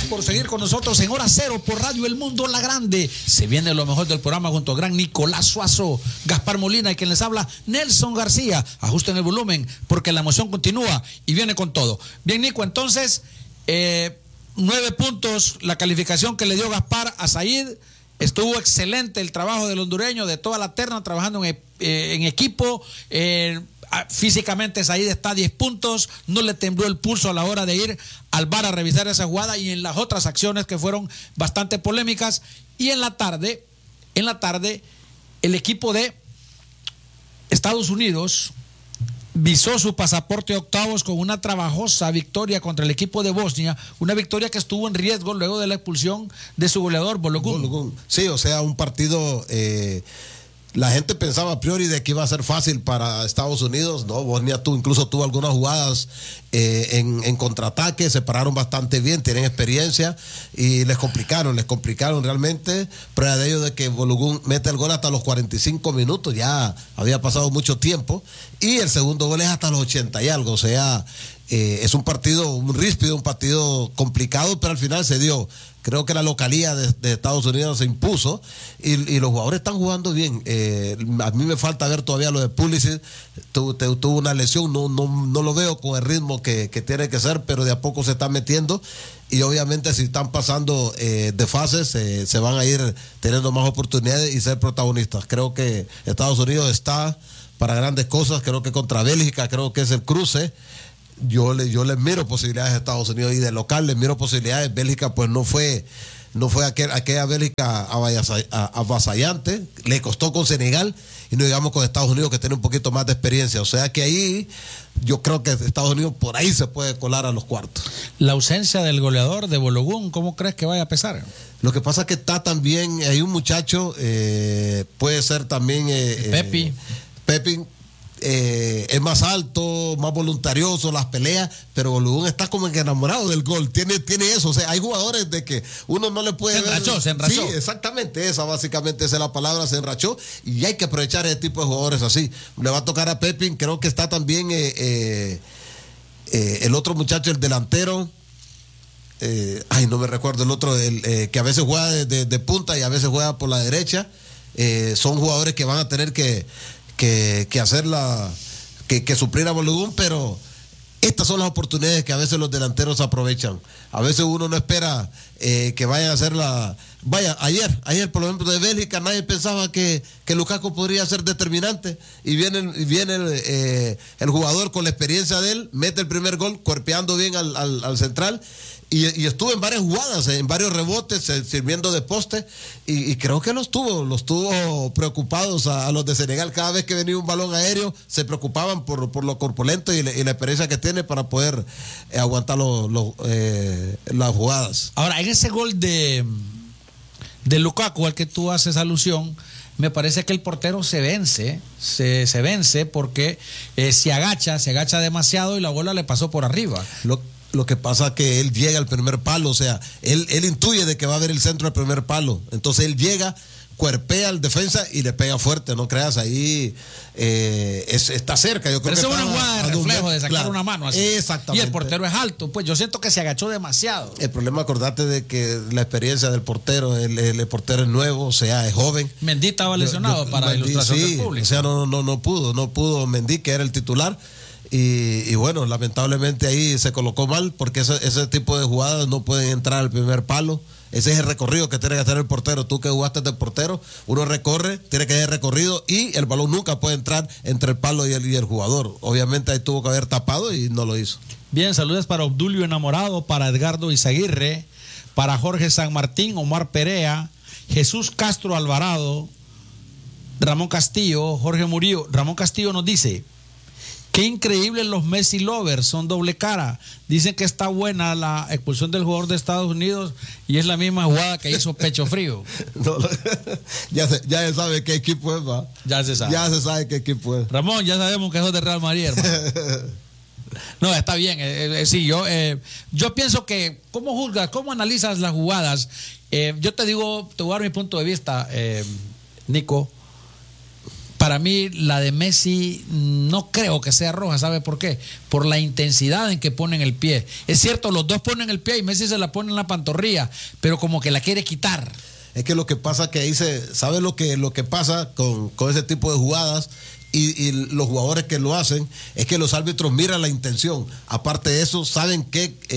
por seguir con nosotros en Hora Cero por Radio El Mundo La Grande. Se viene lo mejor del programa junto a gran Nicolás Suazo, Gaspar Molina y quien les habla, Nelson García. Ajusten el volumen porque la emoción continúa y viene con todo. Bien, Nico, entonces, 9 puntos la calificación que le dio Gaspar a Said. Estuvo excelente el trabajo del hondureño, de toda la terna, trabajando en equipo. Físicamente Said está a 10 puntos, no le tembló el pulso a la hora de ir al VAR a revisar esa jugada y en las otras acciones que fueron bastante polémicas. Y en la tarde, el equipo de Estados Unidos visó su pasaporte a octavos con una trabajosa victoria contra el equipo de Bosnia, una victoria que estuvo en riesgo luego de la expulsión de su goleador Balogun. Sí, o sea, un partido... La gente pensaba a priori de que iba a ser fácil para Estados Unidos, ¿no? Bosnia incluso tuvo algunas jugadas en contraataque, se pararon bastante bien, tienen experiencia y les complicaron realmente. Prueba de ello de que Balogun mete el gol hasta los 45 minutos, ya había pasado mucho tiempo, y el segundo gol es hasta los 80 y algo, o sea, es un partido muy ríspido, un partido complicado, pero al final se dio. Creo que la localía de Estados Unidos se impuso y los jugadores están jugando bien. A mí me falta ver todavía lo de Pulisic. Tuvo una lesión, no lo veo con el ritmo que tiene que ser, pero de a poco se está metiendo. Y obviamente si están pasando de fases, se van a ir teniendo más oportunidades y ser protagonistas. Creo que Estados Unidos está para grandes cosas. Creo que contra Bélgica, creo que es el cruce. Yo les miro posibilidades a Estados Unidos y de local les miro posibilidades. Bélgica pues no fue aquella Bélgica avasallante, le costó con Senegal y no digamos con Estados Unidos que tiene un poquito más de experiencia, o sea que ahí yo creo que Estados Unidos por ahí se puede colar a los cuartos. La ausencia del goleador de Balogun, ¿cómo crees que vaya a pesar? Lo que pasa es que está también, hay un muchacho, puede ser también Pepi. Es más alto, más voluntarioso, las peleas, pero Balogun está como que enamorado del gol, tiene eso, o sea, hay jugadores de que uno no le puede se enrachó. Sí, exactamente, básicamente esa es la palabra, se enrachó, y hay que aprovechar ese tipo de jugadores así. Le va a tocar a Pepín, creo que está también el otro muchacho, el delantero, no me recuerdo el otro, que a veces juega de punta y a veces juega por la derecha. Son jugadores que van a tener que hacer que suplir a Balogun, pero estas son las oportunidades que a veces los delanteros aprovechan. A veces uno no espera que vayan a hacer ayer por ejemplo de Bélgica nadie pensaba que Lukaku podría ser determinante y viene el jugador con la experiencia de él, mete el primer gol cuerpeando bien al central y estuvo en varias jugadas, en varios rebotes, sirviendo de poste y creo que los tuvo preocupados a los de Senegal. Cada vez que venía un balón aéreo se preocupaban por lo corpulento y la experiencia que tiene para poder aguantar las jugadas. Ahora, en ese gol de Lukaku al que tú haces alusión, me parece que el portero se vence porque se agacha demasiado y la bola le pasó por arriba. Lo que pasa es que él llega al primer palo, o sea, él intuye de que va a haber el centro del primer palo, entonces él llega, cuerpea al defensa y le pega fuerte, no creas, ahí está cerca. Yo creo pero que es una jugada de reflejo, de sacar una mano así. Exactamente. Y el portero es alto, pues yo siento que se agachó demasiado. El problema, acordate de que la experiencia del portero, el portero es nuevo, o sea, es joven. Mendy estaba lesionado para Mendy, ilustración del público. O sea, no pudo Mendy, que era el titular. Y bueno, lamentablemente ahí se colocó mal porque ese tipo de jugadas no pueden entrar al primer palo. Ese es el recorrido que tiene que hacer el portero. Tú que jugaste de portero, uno recorre, tiene que hacer recorrido y el balón nunca puede entrar entre el palo y el jugador. Obviamente ahí tuvo que haber tapado y no lo hizo. Bien, saludos para Obdulio Enamorado, para Edgardo Izaguirre, para Jorge San Martín, Omar Perea, Jesús Castro Alvarado, Ramón Castillo, Jorge Murillo. Ramón Castillo nos dice: qué increíble los Messi lovers, son doble cara. Dicen que está buena la expulsión del jugador de Estados Unidos y es la misma jugada que hizo Pecho Frío. Ya se sabe qué equipo es, ¿va? Ya se sabe qué equipo es. Ramón, ya sabemos que es de Real Madrid, hermano. No, está bien. Sí, yo pienso que, ¿cómo juzgas, cómo analizas las jugadas? Yo te digo, te voy a dar mi punto de vista, Nico. Para mí, la de Messi no creo que sea roja. ¿Sabe por qué? Por la intensidad en que ponen el pie. Es cierto, los dos ponen el pie y Messi se la pone en la pantorrilla, pero como que la quiere quitar. Es que lo que pasa que ¿sabe lo que pasa con ese tipo de jugadas? Y los jugadores que lo hacen, es que los árbitros miran la intención. Aparte de eso, saben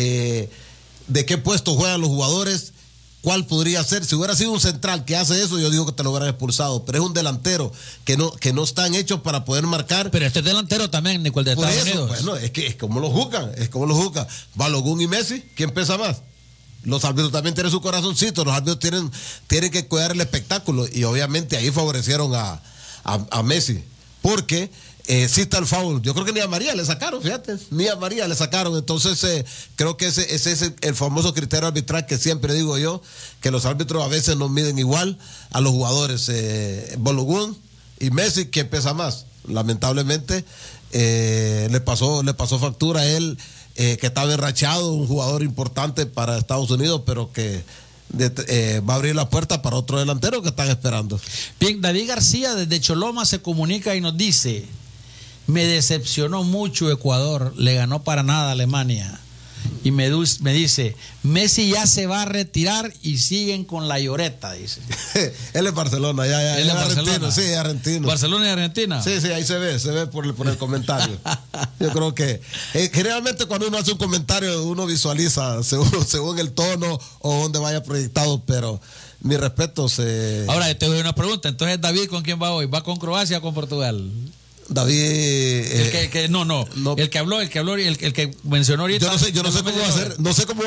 de qué puesto juegan los jugadores, cuál podría ser. Si hubiera sido un central que hace eso, yo digo que te lo hubieran expulsado. Pero es un delantero que no están hechos para poder marcar. Pero este delantero también, Nico, el de Estados Unidos. Bueno, es como lo juzgan, Balogun y Messi, ¿quién pesa más? Los árbitros también tienen su corazoncito, los árbitros tienen que cuidar el espectáculo, y obviamente ahí favorecieron a Messi, porque sí está el foul. Yo creo que ni a María le sacaron, fíjate, entonces creo que ese es el famoso criterio arbitral que siempre digo yo, que los árbitros a veces no miden igual a los jugadores. Balogun y Messi, ¿quién pesa más? Lamentablemente le pasó factura a él, que estaba enrachado, un jugador importante para Estados Unidos, pero que va a abrir la puerta para otro delantero que están esperando. Bien, David García desde Choloma se comunica y nos dice: me decepcionó mucho Ecuador, le ganó para nada a Alemania. Y me dice, Messi ya se va a retirar y siguen con la lloreta, dice. Él es Barcelona, ya. Él es argentino, sí, argentino. Barcelona y Argentina. Sí, ahí se ve por el comentario. Yo creo que generalmente cuando uno hace un comentario, uno visualiza según el tono o donde vaya proyectado, pero mis respetos. Ahora, te doy una pregunta. Entonces, David, ¿con quién va hoy? ¿Va con Croacia o con Portugal? David, el que habló, el que mencionó ahorita. Yo no sé cómo va a ser,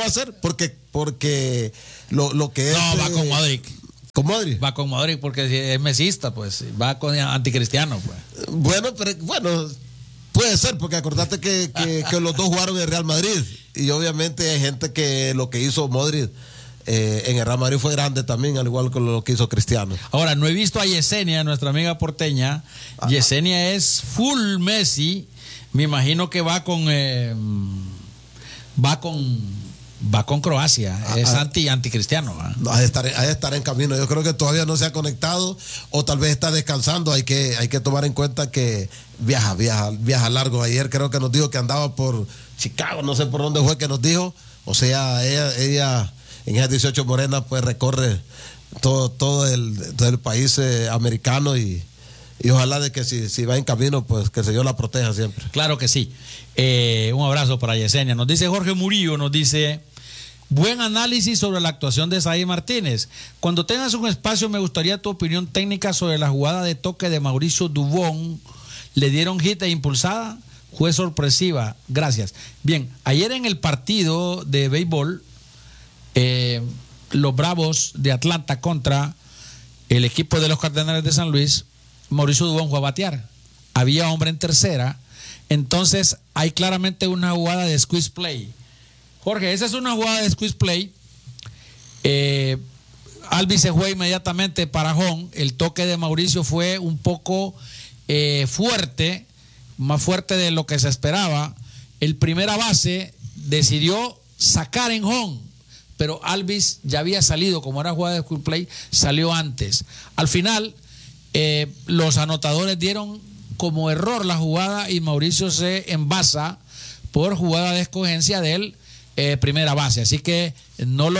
porque lo que es. No, va con Modric. ¿Con Modric? Va con Modric porque es mesista, pues. Va con anticristiano, pues. Bueno, puede ser, porque acordate que los dos jugaron en el Real Madrid, y obviamente hay gente que lo que hizo Modric en el Real Madrid fue grande también, al igual que lo que hizo Cristiano. Ahora, no he visto a Yesenia, nuestra amiga porteña. Yesenia es full Messi. Me imagino que va con Croacia. Es anticristiano. Ha de estar en camino. Yo creo que todavía no se ha conectado, o tal vez está descansando. Hay que tomar en cuenta que viaja largo. Ayer creo que nos dijo que andaba por Chicago, no sé por dónde fue que nos dijo. O sea, ella en esas 18 morenas pues recorre todo el país americano, y ojalá de que si va en camino, pues que el Señor la proteja siempre. Claro que sí. Un abrazo para Yesenia. Nos dice Jorge Murillo, nos dice: buen análisis sobre la actuación de Saí Martínez. Cuando tengas un espacio, me gustaría tu opinión técnica sobre la jugada de toque de Mauricio Dubón. ¿Le dieron hit e impulsada? Fue sorpresiva. Gracias. Bien, ayer en el partido de béisbol, los Bravos de Atlanta contra el equipo de los Cardenales de San Luis, Mauricio Dubón fue a batear. Había hombre en tercera. Entonces hay claramente una jugada de squeeze play. Jorge, esa es una jugada de squeeze play. Alvis se fue inmediatamente para home. El toque de Mauricio fue un poco fuerte, más fuerte de lo que se esperaba. El primera base decidió sacar en home, pero Alvis ya había salido, como era jugada de squeeze play, salió antes. Al final, los anotadores dieron como error la jugada y Mauricio se envasa por jugada de escogencia de él, primera base. Así que no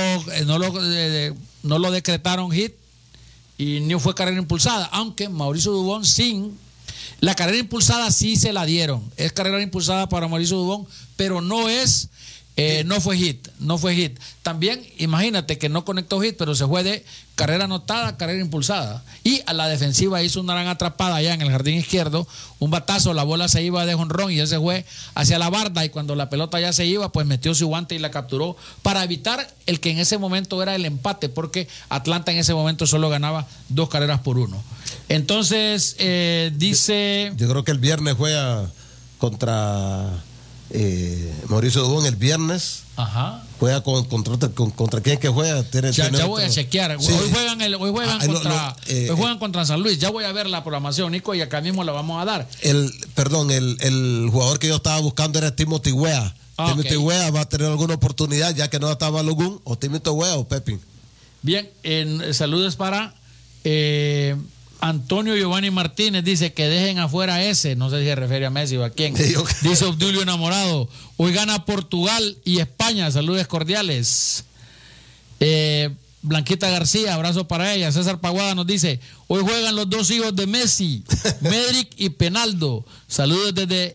lo decretaron hit y ni fue carrera impulsada, aunque Mauricio Dubón la carrera impulsada sí se la dieron. Es carrera impulsada para Mauricio Dubón, pero no fue hit. También imagínate que no conectó hit, pero se fue de carrera anotada, carrera impulsada. Y a la defensiva hizo una gran atrapada allá en el jardín izquierdo, un batazo, la bola se iba de jonrón y él se fue hacia la barda, y cuando la pelota ya se iba, pues metió su guante y la capturó para evitar el que en ese momento era el empate, porque Atlanta en ese momento solo ganaba 2 carreras por 1. Entonces, dice... Yo creo que el viernes juega contra... Mauricio Dubón el viernes. Ajá. Juega contra quién que juega. Ya voy a chequear. Sí. Hoy juegan contra San Luis. Ya voy a ver la programación, Nico, y acá mismo la vamos a dar. El jugador que yo estaba buscando era Timothy Weah. Timothy Weah va a tener alguna oportunidad, ya que no estaba Balogun, o Timothy Weah o Pepin. Bien, saludos para Antonio Giovanni Martínez dice que dejen afuera a ese, no sé si se refiere a Messi o a quién. Dice Obdulio Enamorado, hoy gana Portugal y España, saludos cordiales. Blanquita García, abrazo para ella. César Paguada nos dice, hoy juegan los dos hijos de Messi, Medric y Penaldo, saludos desde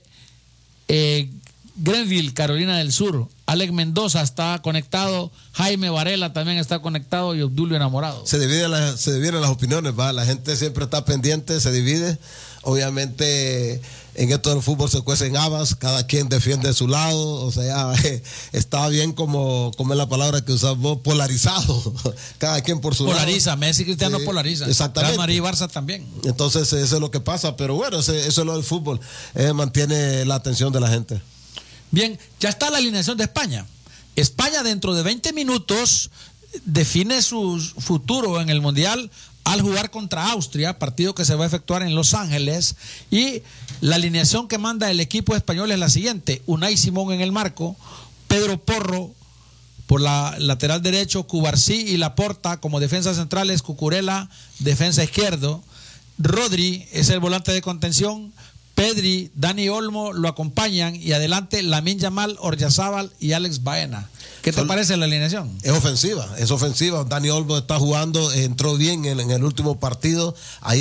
Grenville, Carolina del Sur. Alex Mendoza está conectado, Jaime Varela también está conectado y Obdulio Enamorado. Se dividen las opiniones, ¿va? La gente siempre está pendiente, se divide. Obviamente en esto del fútbol se cuecen habas, cada quien defiende su lado, o sea, está bien como es la palabra que usas vos, polarizado, cada quien por su polariza, lado. Messi y Cristiano polariza. Exactamente. Real Madrid y Barça también. Entonces eso es lo que pasa, pero bueno, eso es lo del fútbol, mantiene la atención de la gente. Bien, ya está la alineación de España. España dentro de 20 minutos define su futuro en el Mundial al jugar contra Austria, partido que se va a efectuar en Los Ángeles, y la alineación que manda el equipo español es la siguiente: Unai Simón en el marco, Pedro Porro por la lateral derecho, Cubarsí y Laporta como defensas centrales, Cucurella defensa izquierdo, Rodri es el volante de contención, Pedri, Dani Olmo lo acompañan y adelante Lamine Yamal, Oryazábal y Alex Baena. ¿Qué te parece la alineación? Es ofensiva. Dani Olmo está jugando, entró bien en el último partido. Ahí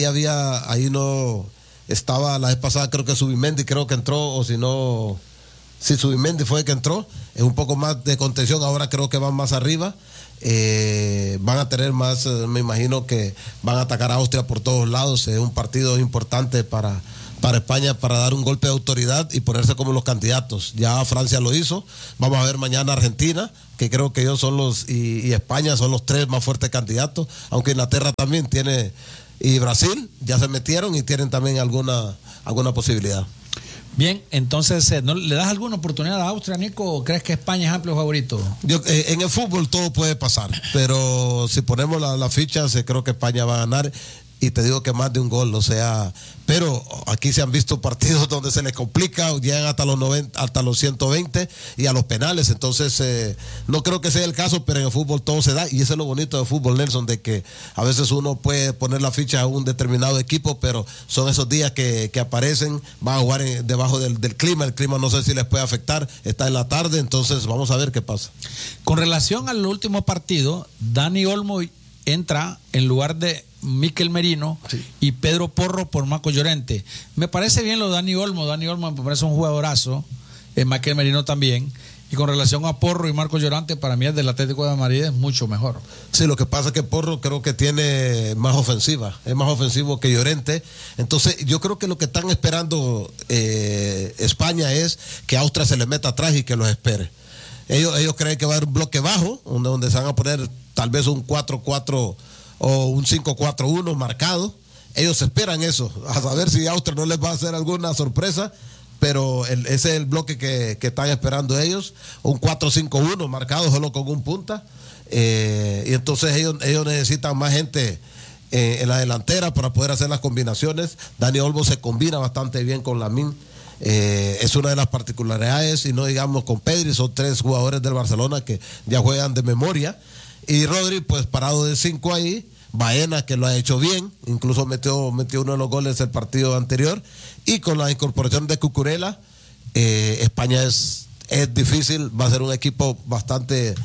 no estaba la vez pasada, creo que Zubimendi creo que entró, o si no, sí, Zubimendi fue el que entró. Es un poco más de contención, ahora creo que van más arriba. Van a tener más, me imagino que van a atacar a Austria por todos lados. Es un partido importante para España, para dar un golpe de autoridad y ponerse como los candidatos. Ya Francia lo hizo, vamos a ver mañana Argentina, que creo que ellos son y España son los tres más fuertes candidatos, aunque Inglaterra también tiene, y Brasil ya se metieron y tienen también alguna posibilidad. Bien, entonces, ¿no le das alguna oportunidad a Austria, Nico, o crees que España es amplio favorito? En el fútbol todo puede pasar, pero si ponemos las fichas, creo que España va a ganar. Y te digo que más de un gol, o sea, pero aquí se han visto partidos donde se les complica, llegan hasta los 90, hasta los 120 y a los penales, entonces no creo que sea el caso, pero en el fútbol todo se da y eso es lo bonito del fútbol, Nelson, de que a veces uno puede poner la ficha a un determinado equipo, pero son esos días que aparecen, van a jugar debajo del clima, el clima no sé si les puede afectar, está en la tarde, entonces vamos a ver qué pasa. Con relación al último partido, Dani Olmo entra en lugar de Mikel Merino, sí, y Pedro Porro por Marco Llorente. Me parece bien lo de Dani Olmo me parece un jugadorazo, Mikel Merino también, y con relación a Porro y Marco Llorente, para mí el del Atlético de Madrid es mucho mejor. Sí, lo que pasa es que Porro creo que tiene más ofensiva, es más ofensivo que Llorente, entonces yo creo que lo que están esperando España es que Austria se le meta atrás y que los espere. Ellos creen que va a haber un bloque bajo, donde se van a poner tal vez un 4-4 o un 5-4-1 marcado. Ellos esperan eso, a saber si Austria no les va a hacer alguna sorpresa, pero ese es el bloque que están esperando ellos, un 4-5-1 marcado solo con un punta, y entonces ellos necesitan más gente en la delantera para poder hacer las combinaciones. Dani Olmo se combina bastante bien con Lamine. Es una de las particularidades, y no digamos con Pedri, son tres jugadores del Barcelona que ya juegan de memoria, y Rodri pues parado de 5 ahí, Baena que lo ha hecho bien, incluso metió uno de los goles del partido anterior, y con la incorporación de Cucurella, España es difícil, va a ser un equipo bastante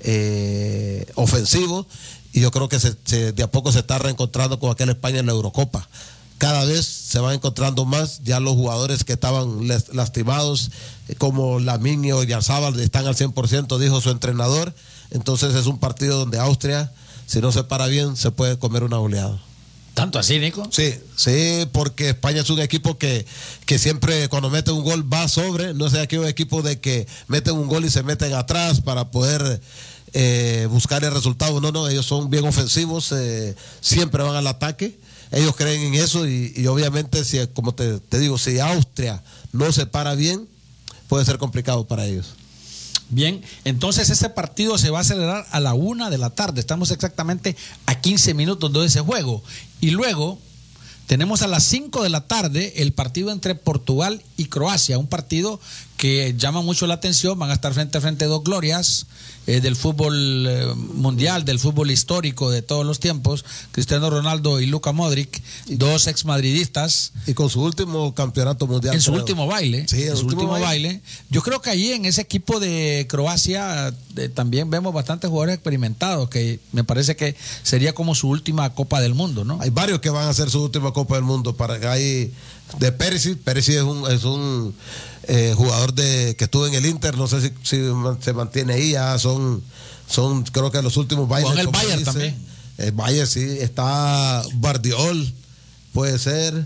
ofensivo, y yo creo que de a poco se está reencontrando con aquel España en la Eurocopa. Cada vez se van encontrando más, ya los jugadores que estaban lastimados, como Lamine y Oryazábal, están al 100%, dijo su entrenador. Entonces es un partido donde Austria, si no se para bien, se puede comer una goleada. ¿Tanto así, Nico? Sí, porque España es un equipo que siempre cuando mete un gol va sobre, no es aquel equipo de que meten un gol y se meten atrás para poder buscar el resultado. No, ellos son bien ofensivos, siempre van al ataque. Ellos creen en eso y obviamente, como te digo, si Austria no se para bien, puede ser complicado para ellos. Bien, entonces ese partido se va a celebrar a la 1 de la tarde. Estamos exactamente a 15 minutos de ese juego. Y luego tenemos a las 5 de la tarde el partido entre Portugal y Croacia, un partido que llaman mucho la atención. Van a estar frente a frente dos glorias del fútbol mundial, del fútbol histórico de todos los tiempos, Cristiano Ronaldo y Luka Modric, dos exmadridistas. Y con su último campeonato mundial. En su último baile. Sí, en su último baile. Yo creo que allí en ese equipo de Croacia también vemos bastantes jugadores experimentados, que me parece que sería como su última Copa del Mundo, ¿no? Hay varios que van a hacer su última Copa del Mundo. Hay de Perisic es un jugador que estuvo en el Inter, no sé si se mantiene ahí, ya son creo que los últimos bailes. Con el Bayern también. El Bayern, sí, está Bardiol, puede ser,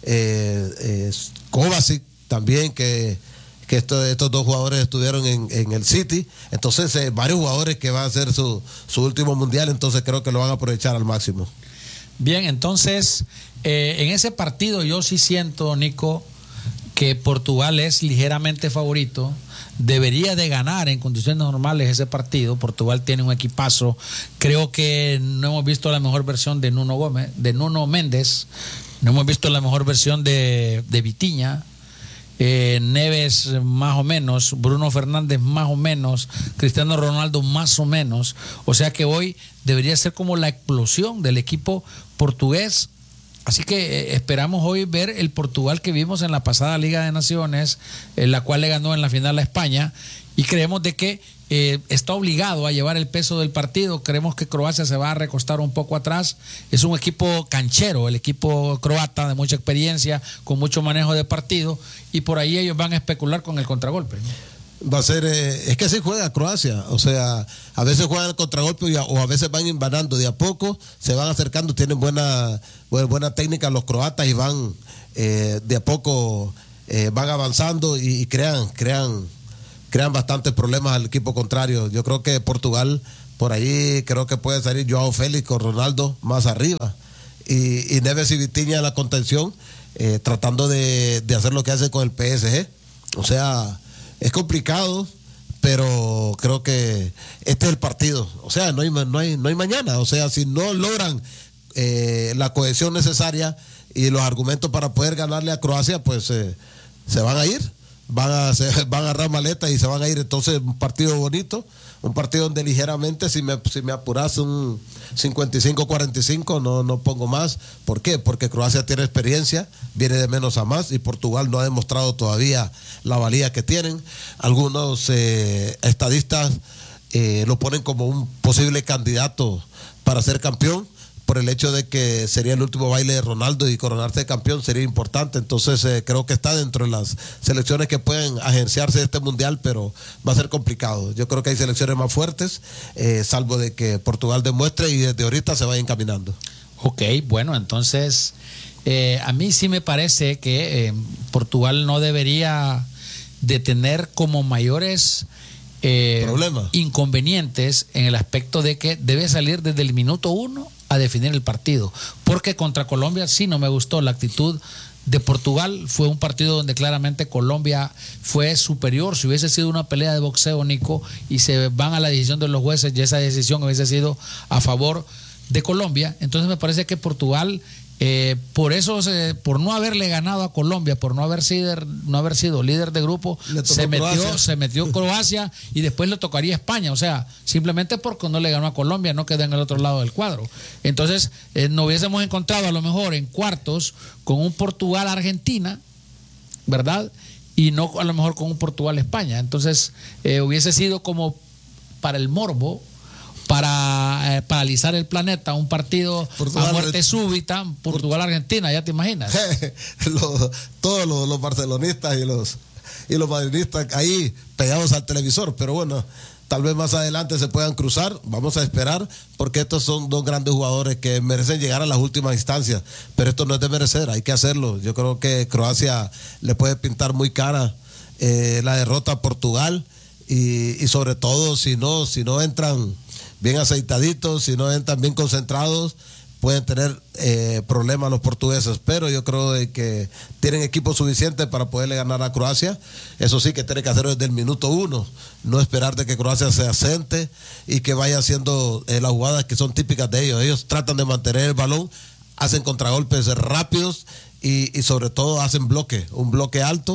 Kovacic también, que estos dos jugadores estuvieron en el City. Entonces varios jugadores que van a hacer su último mundial, entonces creo que lo van a aprovechar al máximo. Bien, entonces en ese partido yo sí siento, Nico, que Portugal es ligeramente favorito. Debería de ganar en condiciones normales ese partido. Portugal tiene un equipazo. Creo que no hemos visto la mejor versión de Nuno Méndez. No hemos visto la mejor versión de Vitinha. Neves más o menos, Bruno Fernández más o menos, Cristiano Ronaldo más o menos. O sea que hoy debería ser como la explosión del equipo portugués. Así que esperamos hoy ver el Portugal que vimos en la pasada Liga de Naciones, la cual le ganó en la final a España, y creemos de que está obligado a llevar el peso del partido. Creemos que Croacia se va a recostar un poco atrás. Es un equipo canchero, el equipo croata, de mucha experiencia, con mucho manejo de partido, y por ahí ellos van a especular con el contragolpe, ¿no? Va a ser, es que así juega Croacia, o sea, a veces juegan el contragolpe o a veces van invadiendo de a poco, se van acercando, tienen buena técnica los croatas y van de a poco van avanzando y crean bastantes problemas al equipo contrario. Yo creo que Portugal, por ahí creo que puede salir Joao Félix con Ronaldo más arriba y Neves y Vitinha en la contención, tratando de hacer lo que hace con el PSG. O sea, es complicado, pero creo que este es el partido. O sea, no hay mañana. O sea, si no logran la cohesión necesaria y los argumentos para poder ganarle a Croacia, pues se van a ir. Van a agarrar maletas y se van a ir. Entonces, un partido bonito, un partido donde ligeramente, si me apuras un 55-45, no pongo más. ¿Por qué? Porque Croacia tiene experiencia, viene de menos a más, y Portugal no ha demostrado todavía la valía que tienen. Algunos estadistas lo ponen como un posible candidato para ser campeón, por el hecho de que sería el último baile de Ronaldo y coronarse de campeón sería importante. Entonces creo que está dentro de las selecciones que pueden agenciarse de este mundial, pero va a ser complicado. Yo creo que hay selecciones más fuertes, salvo de que Portugal demuestre y desde ahorita se vaya encaminando. Ok, bueno, entonces a mí sí me parece que Portugal no debería de tener como mayores inconvenientes en el aspecto de que debe salir desde el minuto 1 a definir el partido, porque contra Colombia sí no me gustó la actitud de Portugal. Fue un partido donde claramente Colombia fue superior. Si hubiese sido una pelea de boxeo, Nico, y se van a la decisión de los jueces y esa decisión hubiese sido a favor de Colombia, entonces me parece que Portugal, por no haberle ganado a Colombia, por no haber sido líder de grupo, se metió Croacia y después le tocaría España. O sea, simplemente porque no le ganó a Colombia, no quedó en el otro lado del cuadro. Entonces nos hubiésemos encontrado a lo mejor en cuartos con un Portugal-Argentina, ¿verdad? Y no a lo mejor con un Portugal-España. Entonces hubiese sido como para el morbo, para paralizar el planeta, un partido a muerte súbita, Portugal-Argentina, ya te imaginas. Todos los barcelonistas y los madridistas ahí pegados al televisor, pero bueno, tal vez más adelante se puedan cruzar, vamos a esperar, porque estos son dos grandes jugadores que merecen llegar a las últimas instancias, pero esto no es de merecer, hay que hacerlo. Yo creo que Croacia le puede pintar muy cara la derrota a Portugal, y sobre todo si no entran bien aceitaditos, si no entran bien concentrados, pueden tener problemas los portugueses, pero yo creo de que tienen equipo suficiente para poderle ganar a Croacia. Eso sí, que tiene que hacerlo desde el minuto 1, no esperar de que Croacia se asente y que vaya haciendo las jugadas que son típicas de ellos. Ellos tratan de mantener el balón, hacen contragolpes rápidos y sobre todo hacen un bloque alto,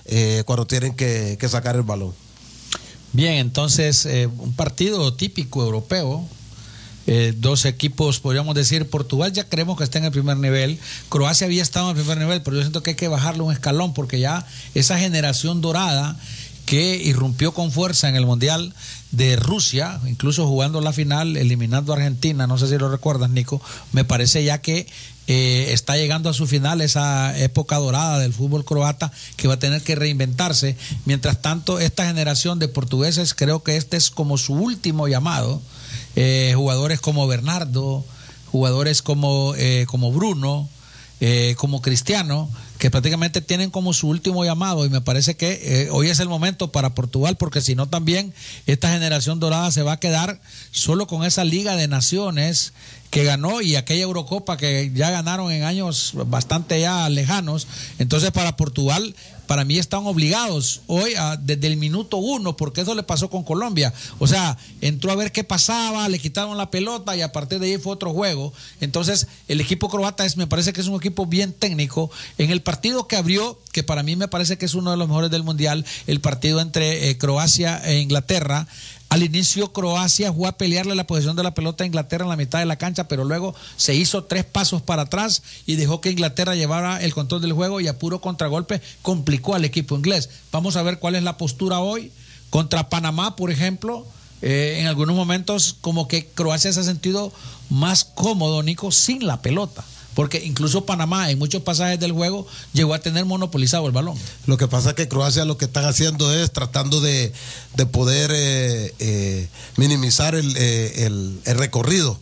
cuando tienen que sacar el balón. Bien, entonces un partido típico europeo. Dos equipos, podríamos decir, Portugal ya creemos que está en el primer nivel, Croacia había estado en el primer nivel, pero yo siento que hay que bajarle un escalón porque ya esa generación dorada que irrumpió con fuerza en el Mundial de Rusia, incluso jugando la final, eliminando a Argentina, no sé si lo recuerdas, Nico, me parece ya que está llegando a su final esa época dorada del fútbol croata que va a tener que reinventarse. Mientras tanto, esta generación de portugueses, creo que este es como su último llamado. Jugadores como Bernardo, jugadores como Bruno, como Cristiano, que prácticamente tienen como su último llamado, y me parece que hoy es el momento para Portugal, porque si no también esta generación dorada se va a quedar solo con esa Liga de Naciones que ganó y aquella Eurocopa que ya ganaron en años bastante ya lejanos. Entonces para Portugal, para mí están obligados hoy desde el minuto 1, porque eso le pasó con Colombia. O sea, entró a ver qué pasaba, le quitaron la pelota y a partir de ahí fue otro juego. Entonces el equipo croata me parece que es un equipo bien técnico. En el partido que abrió, que para mí me parece que es uno de los mejores del Mundial, el partido entre Croacia e Inglaterra, al inicio Croacia jugó a pelearle la posesión de la pelota a Inglaterra en la mitad de la cancha, pero luego se hizo 3 pasos para atrás y dejó que Inglaterra llevara el control del juego, y a puro contragolpe complicó al equipo inglés. Vamos a ver cuál es la postura hoy contra Panamá, por ejemplo. En algunos momentos como que Croacia se ha sentido más cómodo, Nico, sin la pelota, porque incluso Panamá en muchos pasajes del juego llegó a tener monopolizado el balón. Lo que pasa es que Croacia lo que están haciendo es tratando de poder minimizar el recorrido,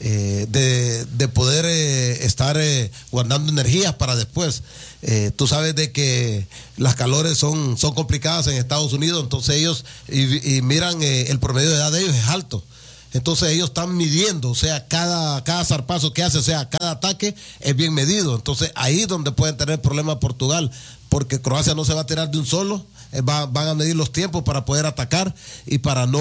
de poder estar guardando energías para después. Tú sabes de que las calores son complicadas en Estados Unidos, entonces ellos y miran el promedio de edad de ellos es alto. Entonces ellos están midiendo, o sea, cada zarpazo que hace, o sea, cada ataque es bien medido. Entonces ahí es donde pueden tener problemas Portugal, porque Croacia no se va a tirar de un solo, van a medir los tiempos para poder atacar y para no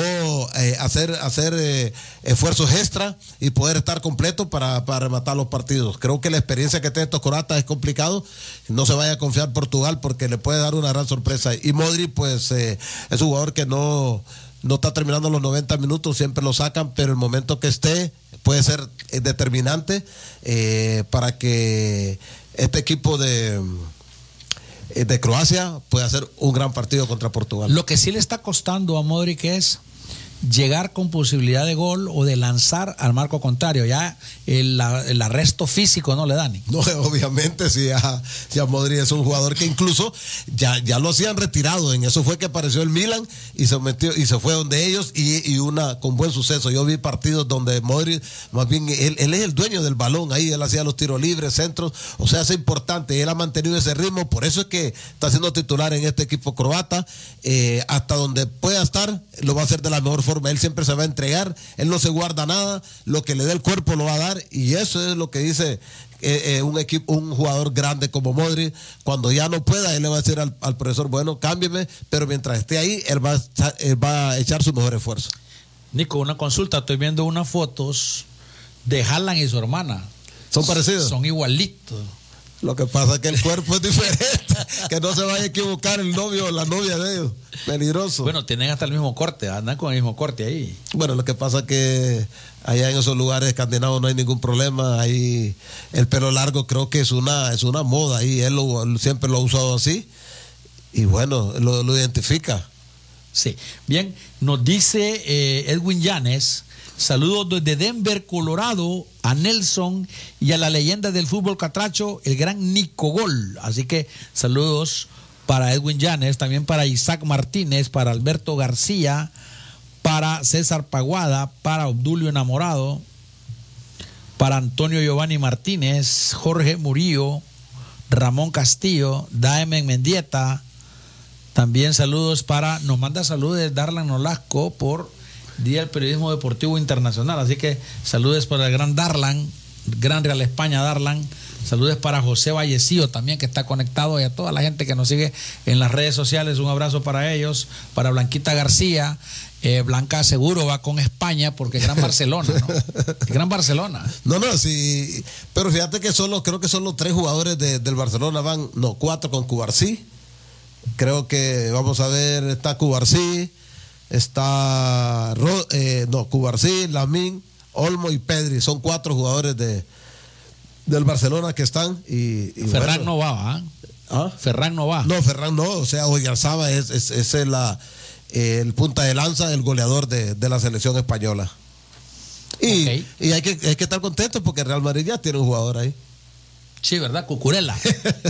hacer esfuerzos extra y poder estar completo para rematar los partidos. Creo que la experiencia que tienen estos croatas es complicado, no se vaya a confiar Portugal porque le puede dar una gran sorpresa. Y Modric pues es un jugador que no está terminando los 90 minutos, siempre lo sacan, pero el momento que esté puede ser determinante para que este equipo de Croacia pueda hacer un gran partido contra Portugal. Lo que sí le está costando a Modric es llegar con posibilidad de gol o de lanzar al marco contrario. Ya el arresto físico no le da ni. No, obviamente, si a Modric es un jugador que incluso ya lo hacían retirado. En eso fue que apareció el Milan y se metió y se fue donde ellos y con buen suceso. Yo vi partidos donde Modric, más bien él es el dueño del balón ahí, él hacía los tiros libres, centros, o sea, es importante, él ha mantenido ese ritmo, por eso es que está siendo titular en este equipo croata. Hasta donde pueda estar, lo va a hacer de la mejor forma. Él siempre se va a entregar, él no se guarda nada, lo que le dé el cuerpo lo va a dar, y eso es lo que dice un jugador grande como Modric. Cuando ya no pueda, él le va a decir al profesor, bueno, cámbieme, pero mientras esté ahí, él va a echar su mejor esfuerzo. Nico, una consulta, estoy viendo unas fotos de Haaland y su hermana. ¿Son parecidos? Son igualitos. Lo que pasa es que el cuerpo es diferente, que no se vaya a equivocar el novio o la novia de ellos. Peligroso. Bueno, tienen hasta el mismo corte, andan con el mismo corte ahí. Bueno, lo que pasa es que allá en esos lugares escandinavos no hay ningún problema. Ahí el pelo largo creo que es una moda ahí. Él siempre lo ha usado así y bueno, lo identifica. Sí. Bien, nos dice Edwin Llanes: saludos desde Denver, Colorado, a Nelson y a la leyenda del fútbol catracho, el gran Nico Gol. Así que saludos para Edwin Llanes, también para Isaac Martínez, para Alberto García, para César Paguada, para Obdulio Enamorado, para Antonio Giovanni Martínez, Jorge Murillo, Ramón Castillo, Daemen Mendieta. También saludos nos manda saludos Darlan Nolasco por Día del Periodismo Deportivo Internacional, así que saludos para el gran Darlan, Gran Real España Darlan, saludos para José Vallecillo también, que está conectado, y a toda la gente que nos sigue en las redes sociales, un abrazo para ellos, para Blanquita García. Blanca seguro va con España porque es Gran Barcelona, ¿no? Gran Barcelona. No, sí, pero fíjate que creo que solo 3 jugadores del Barcelona 4 con Cubarsí. Creo que vamos a ver, está Cubarsí, está Cubarsí, Lamine, Olmo y Pedri. Son 4 jugadores del Barcelona que están. Y Ferran no va, ¿ah? Ferran no va. No, Ferran no. O sea, Oyarzaba es el punta de lanza, el goleador de la selección española. Y hay que estar contentos porque Real Madrid ya tiene un jugador ahí. Sí, ¿verdad? Cucurella.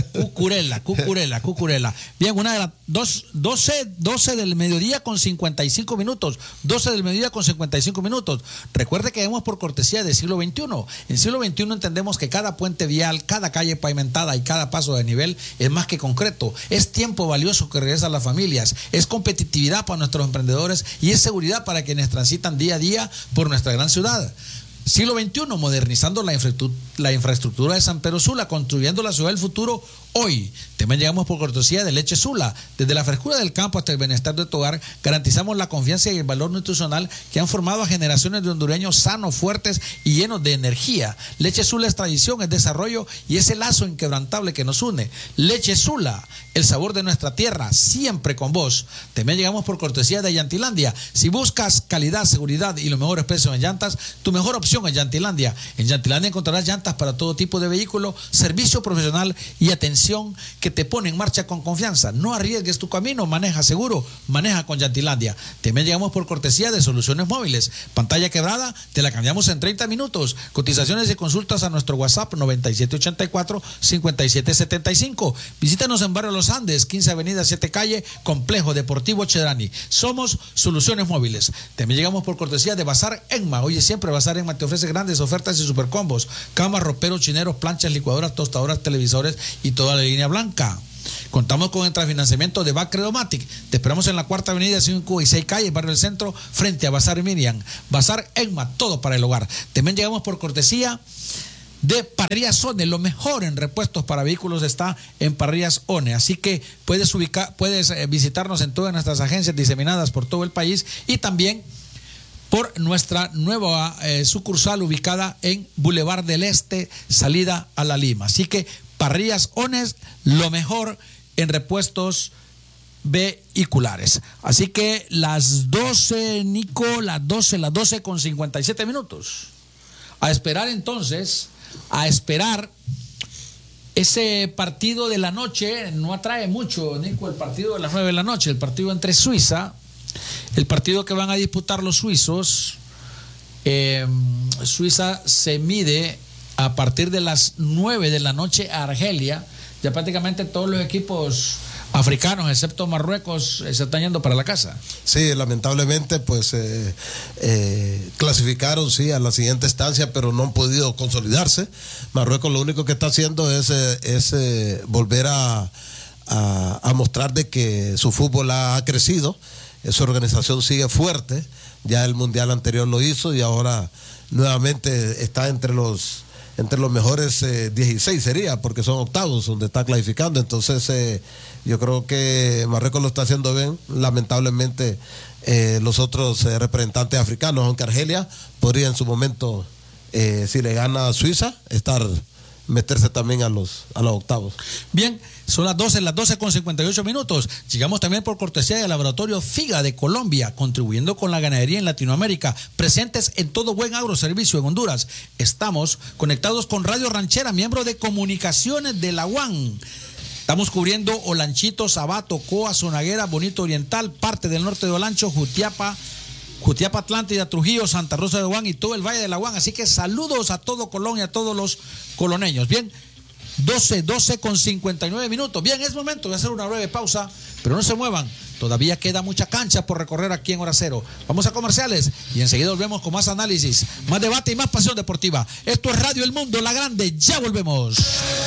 Bien, una de las 12 del mediodía con 55 minutos. 12 del mediodía con 55 minutos. Recuerde que vemos por cortesía del siglo XXI. En el siglo XXI entendemos que cada puente vial, cada calle pavimentada y cada paso de nivel es más que concreto. Es tiempo valioso que regresa a las familias. Es competitividad para nuestros emprendedores y es seguridad para quienes transitan día a día por nuestra gran ciudad. Siglo XXI, modernizando la infraestructura de San Pedro Sula, construyendo la ciudad del futuro hoy. También llegamos por cortesía de Leche Sula. Desde la frescura del campo hasta el bienestar de tu hogar, garantizamos la confianza y el valor nutricional que han formado a generaciones de hondureños sanos, fuertes y llenos de energía. Leche Sula es tradición, es desarrollo y es el lazo inquebrantable que nos une. Leche Sula, el sabor de nuestra tierra, siempre con vos. También llegamos por cortesía de Llantilandia. Si buscas calidad, seguridad y los mejores precios en llantas, tu mejor opción es Llantilandia. En Llantilandia encontrarás llantas para todo tipo de vehículo, servicio profesional y atención que te pone en marcha con confianza. No arriesgues tu camino, maneja seguro, maneja con Llantilandia. También llegamos por cortesía de Soluciones Móviles. Pantalla quebrada, te la cambiamos en 30 minutos. Cotizaciones y consultas a nuestro WhatsApp 9784-5775. Visítanos en Barrio Los Andes, 15 Avenida 7 Calle, Complejo Deportivo Chedrani. Somos Soluciones Móviles. También llegamos por cortesía de Bazar Enma. Oye, siempre Bazar Enma te ofrece grandes ofertas y supercombos. Camas, roperos, chineros, planchas, licuadoras, tostadoras, televisores y toda la línea blanca. Contamos con el transfinanciamiento de Bacredomatic. Te esperamos en la 4ª Avenida 5 y 6 Calle, Barrio del Centro, frente a Bazar Miriam. Bazar Enma, todo para el hogar. También llegamos por cortesía de Parrillas One. Lo mejor en repuestos para vehículos está en Parrillas One. Así que puedes visitarnos en todas nuestras agencias diseminadas por todo el país y también por nuestra nueva sucursal ubicada en Boulevard del Este, salida a La Lima. Así que Parrillas Ones, lo mejor en repuestos vehiculares. Así que las 12, Nico, las 12 con 57 minutos. A esperar entonces, ese partido de la noche. No atrae mucho, Nico, el partido de las 9 de la noche, el partido entre Suiza, el partido que van a disputar los suizos. Suiza se mide a partir de las 9 de la noche a Argelia. Ya prácticamente todos los equipos africanos, excepto Marruecos, se están yendo para la casa. Sí, lamentablemente, pues clasificaron, sí, a la siguiente estancia, pero no han podido consolidarse. Marruecos lo único que está haciendo es volver a mostrar de que su fútbol ha crecido. Su organización sigue fuerte. Ya el mundial anterior lo hizo y ahora nuevamente está entre los mejores 16 sería, porque son octavos donde está clasificando. Entonces yo creo que Marruecos lo está haciendo bien. Lamentablemente los otros representantes africanos, aunque Argelia podría en su momento, si le gana a Suiza, meterse también a los octavos. Bien, son las 12 con 58 minutos. Llegamos también por cortesía del Laboratorio FIGA de Colombia, contribuyendo con la ganadería en Latinoamérica, presentes en todo buen agroservicio en Honduras. Estamos conectados con Radio Ranchera, miembro de Comunicaciones de la UAN. Estamos cubriendo Olanchito, Sabato, Coa, Zonaguera, Bonito Oriental, parte del norte de Olancho, Jutiapa, Atlántida, Trujillo, Santa Rosa de Guán y todo el Valle de la Guán. Así que saludos a todo Colón y a todos los coloneños. Bien, 12 con 59 minutos. Bien, es momento de hacer una breve pausa, pero no se muevan. Todavía queda mucha cancha por recorrer aquí en Hora Cero. Vamos a comerciales y enseguida volvemos con más análisis, más debate y más pasión deportiva. Esto es Radio El Mundo, la grande. Ya volvemos.